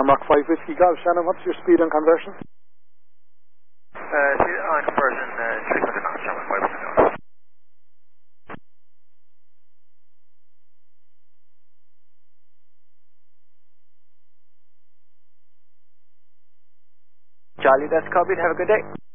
Mach 5 Whiskey Golf. Shannon, what's your speed on conversion? On conversion, 300 knots, Shannon, 500 knots. Charlie, that's copied. Have a good day.